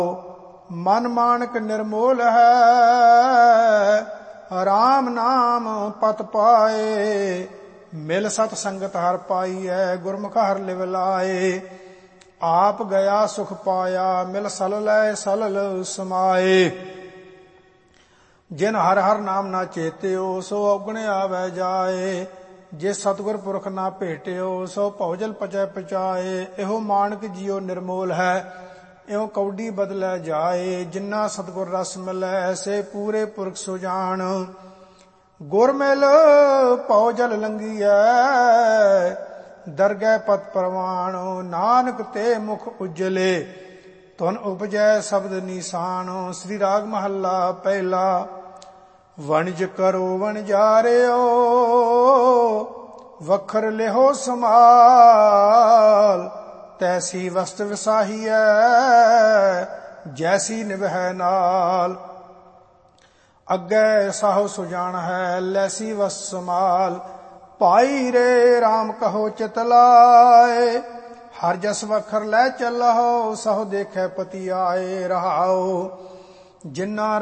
मन मानक निर्मोल है, राम नाम पत पाए। मिल सत संगत हर पाई है, गुरमुख हर लिव लाए। आप गया सुख पाया, मिल सलल सलल समाए। जिन हर हर नाम ना चेत्यो, सो औगणे आवे जाए। जे सतगुर पुरख ना भेटियो, सो भौजल पचै पचाए। एहो मानक जियो निर्मोल है, ਇਉ ਕੌਡੀ ਬਦਲੈ ਜਾਏ। ਜਿੰਨਾ ਸਤਿਗੁਰ ਰਸ ਮਿਲੈ, ਸੇ ਪੂਰੇ ਪੁਰਖ ਸੁਜਾਨ। ਗੁਰ ਮਿਲ ਭਉ ਜਲ ਲੰਘੀਐ, ਦਰਗਹਿ ਪਤ ਪ੍ਰਵਾਣ। ਨਾਨਕ ਤੇ ਮੁਖ ਉਜਲੇ, ਧੁਨ ਉਪਜੈ ਸ਼ਬਦ ਨੀਸਾਨ। ਸ੍ਰੀ ਰਾਗ ਮਹੱਲਾ ਪਹਿਲਾ। ਵਣਜ ਕਰੋ ਵਣਜਾਰਿਓ, ਵਖਰ ਲਿਹੋ ਸਮਾਲ। ਤੈਸੀ ਵਸਤ ਵਿਸਾਹੀਐ, ਜੈਸੀ ਨਿਭੈ ਨਾਲ। ਅੱਗੇ ਸਾਹੋ ਸੁਜਾਨ ਹੈ, ਲੈਸੀ ਵਸ ਸਮਾਲ। ਭਾਈ ਰੇ ਰਾਮ ਕਹੋ ਚਿਤ ਲਾਏ, ਹਰ ਜਸ ਵਖਰ ਲੈ ਚੱਲਹੁ। ਸਹੁ ਦੇਖੈ ਪਤੀ ਆਏ, ਰਹਾਉ। ਜਿਨ੍ਹਾਂ